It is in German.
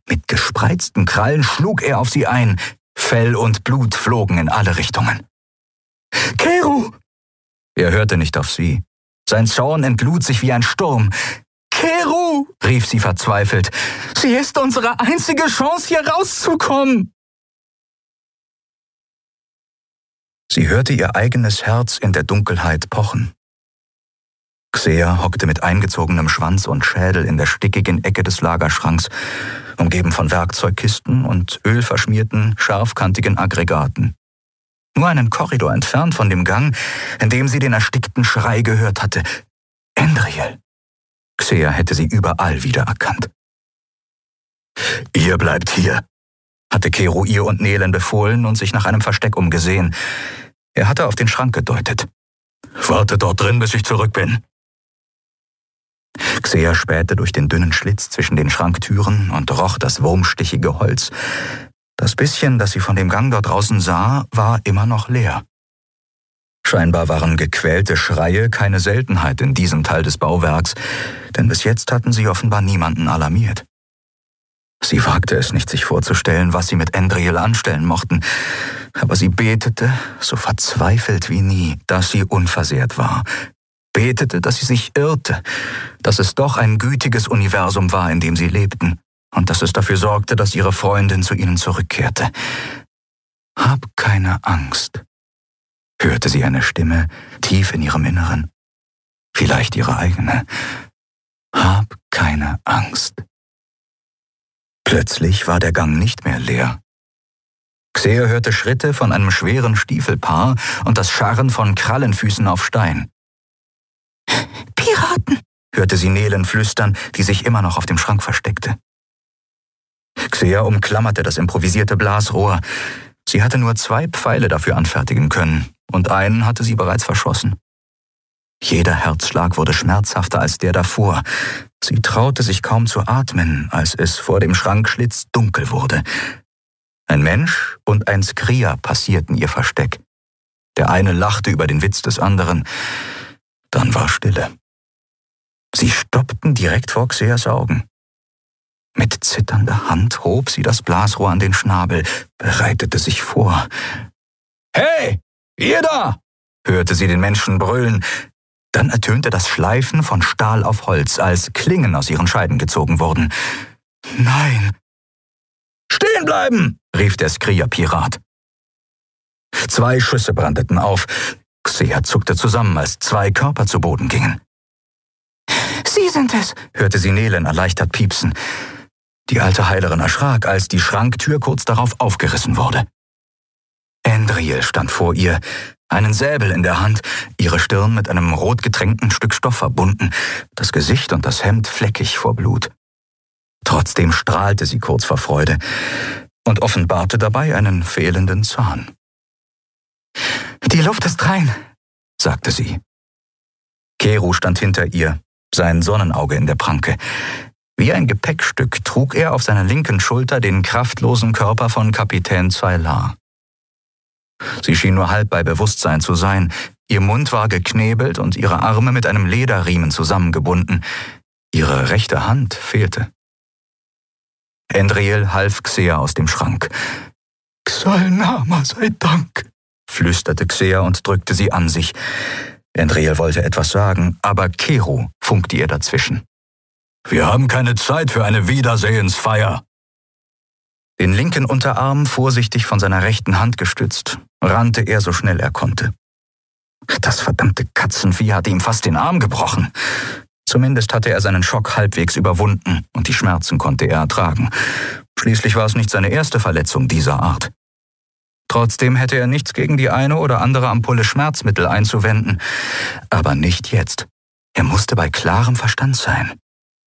Mit gespreizten Krallen schlug er auf sie ein. Fell und Blut flogen in alle Richtungen. »Keru!« Er hörte nicht auf sie. Sein Zorn entlud sich wie ein Sturm. »Keru!« rief sie verzweifelt. »Sie ist unsere einzige Chance, hier rauszukommen!« Sie hörte ihr eigenes Herz in der Dunkelheit pochen. Xea hockte mit eingezogenem Schwanz und Schädel in der stickigen Ecke des Lagerschranks, umgeben von Werkzeugkisten und ölverschmierten, scharfkantigen Aggregaten. Nur einen Korridor entfernt von dem Gang, in dem sie den erstickten Schrei gehört hatte. Endriel. Xea hätte sie überall wiedererkannt. »Ihr bleibt hier«, hatte Keru ihr und Nelen befohlen und sich nach einem Versteck umgesehen. Er hatte auf den Schrank gedeutet. »Warte dort drin, bis ich zurück bin.« Xea spähte durch den dünnen Schlitz zwischen den Schranktüren und roch das wurmstichige Holz. Das bisschen, das sie von dem Gang dort draußen sah, war immer noch leer. Scheinbar waren gequälte Schreie keine Seltenheit in diesem Teil des Bauwerks, denn bis jetzt hatten sie offenbar niemanden alarmiert. Sie wagte es nicht, sich vorzustellen, was sie mit Endriel anstellen mochten, aber sie betete, so verzweifelt wie nie, dass sie unversehrt war. Betete, dass sie sich irrte, dass es doch ein gütiges Universum war, in dem sie lebten, und dass es dafür sorgte, dass ihre Freundin zu ihnen zurückkehrte. »Hab keine Angst«, hörte sie eine Stimme tief in ihrem Inneren. Vielleicht ihre eigene. »Hab keine Angst.« Plötzlich war der Gang nicht mehr leer. Xea hörte Schritte von einem schweren Stiefelpaar und das Scharren von Krallenfüßen auf Stein. »Piraten«, hörte sie Nelen flüstern, die sich immer noch auf dem Schrank versteckte. Xea umklammerte das improvisierte Blasrohr. Sie hatte nur 2 Pfeile dafür anfertigen können, und einen hatte sie bereits verschossen. Jeder Herzschlag wurde schmerzhafter als der davor. Sie traute sich kaum zu atmen, als es vor dem Schrankschlitz dunkel wurde. Ein Mensch und ein Skria passierten ihr Versteck. Der eine lachte über den Witz des anderen. Dann war Stille. Sie stoppten direkt vor Xeas Augen. Mit zitternder Hand hob sie das Blasrohr an den Schnabel, bereitete sich vor. »Hey, ihr da!« hörte sie den Menschen brüllen. Dann ertönte das Schleifen von Stahl auf Holz, als Klingen aus ihren Scheiden gezogen wurden. »Nein!« »Stehen bleiben!« rief der Skria-Pirat. 2 Schüsse brandeten auf. Xea zuckte zusammen, als 2 Körper zu Boden gingen. »Sie sind es«, hörte sie Nelen erleichtert piepsen. Die alte Heilerin erschrak, als die Schranktür kurz darauf aufgerissen wurde. Endriel stand vor ihr, einen Säbel in der Hand, ihre Stirn mit einem rot getränkten Stück Stoff verbunden, das Gesicht und das Hemd fleckig vor Blut. Trotzdem strahlte sie kurz vor Freude und offenbarte dabei einen fehlenden Zahn. »Die Luft ist rein«, sagte sie. Keru stand hinter ihr, sein Sonnenauge in der Pranke. Wie ein Gepäckstück trug er auf seiner linken Schulter den kraftlosen Körper von Kapitän Zaylar. Sie schien nur halb bei Bewusstsein zu sein. Ihr Mund war geknebelt und ihre Arme mit einem Lederriemen zusammengebunden. Ihre rechte Hand fehlte. Endriel half Xea aus dem Schrank. »Xal'Nama sei Dank«, flüsterte Xea und drückte sie an sich. Endriel wollte etwas sagen, aber Keru funkte ihr dazwischen. »Wir haben keine Zeit für eine Wiedersehensfeier.« Den linken Unterarm vorsichtig von seiner rechten Hand gestützt, rannte er so schnell er konnte. Das verdammte Katzenvieh hatte ihm fast den Arm gebrochen. Zumindest hatte er seinen Schock halbwegs überwunden und die Schmerzen konnte er ertragen. Schließlich war es nicht seine erste Verletzung dieser Art. Trotzdem hätte er nichts gegen die eine oder andere Ampulle Schmerzmittel einzuwenden. Aber nicht jetzt. Er musste bei klarem Verstand sein.